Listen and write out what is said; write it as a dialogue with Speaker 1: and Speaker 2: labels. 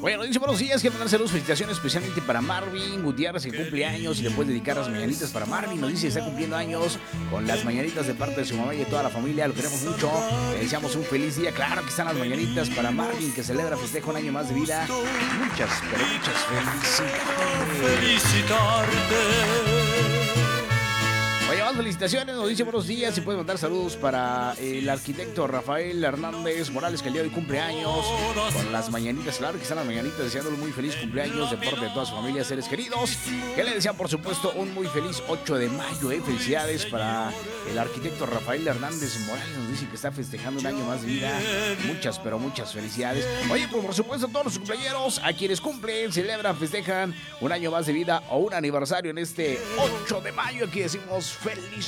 Speaker 1: Bueno, dice buenos días, quiero mandar saludos, felicitaciones especialmente para Marvin Gutiérrez, que cumple años y le puede dedicar las mañanitas para Marvin. Nos dice que está cumpliendo años con las mañanitas de parte de su mamá y de toda la familia. Lo queremos mucho. Le deseamos un feliz día. Claro que están las mañanitas para Marvin, que celebra, festeja un año más de vida. Muchas, pero muchas felicidades. Oye, más felicitaciones, nos dice buenos días y puede mandar saludos para el arquitecto Rafael Hernández Morales, que el día de hoy cumple años con las mañanitas. Claro que están las mañanitas, deseándole muy feliz cumpleaños de parte de toda su familia, seres queridos, que le desean por supuesto un muy feliz 8 de mayo. Felicidades para el arquitecto Rafael Hernández Morales, nos dice que está festejando un año más de vida. Muchas, pero muchas felicidades. Oye, pues por supuesto a todos los cumpleaños, a quienes cumplen, celebran, festejan un año más de vida o un aniversario en este 8 de mayo, aquí decimos feliz.